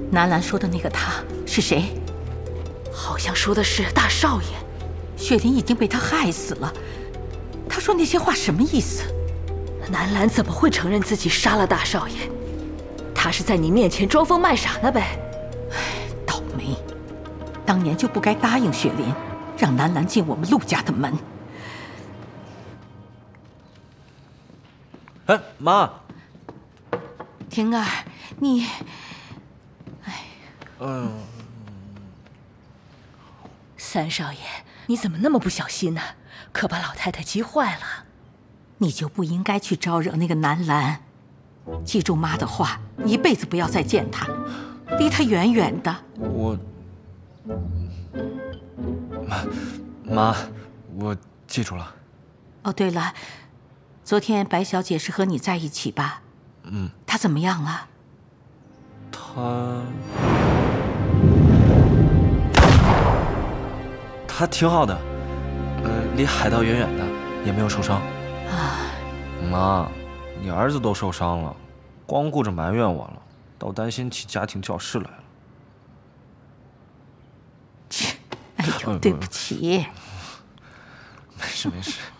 南兰说的那个他是谁？ 好像说的是大少爷。 雪林已经被他害死了，他说那些话什么意思？ 南兰怎么会承认自己杀了大少爷？他是在你面前装疯卖傻呢呗。 倒霉，当年就不该答应雪林，让南兰进我们陆家的门。 哎，妈。 婷儿，你， 三少爷，你怎么那么不小心呢？可把老太太急坏了。 你就不应该去招惹那个南兰。记住妈的话，一辈子不要再见她，离她远远的。 妈，我记住了。 哦，对了，昨天白小姐是和你在一起吧？她怎么样了？ 她挺好的，离海盗远远的，也没有受伤。妈，你儿子都受伤了，光顾着埋怨我了，倒担心起家庭教师来了。 哎呦，对不起。 没事没事。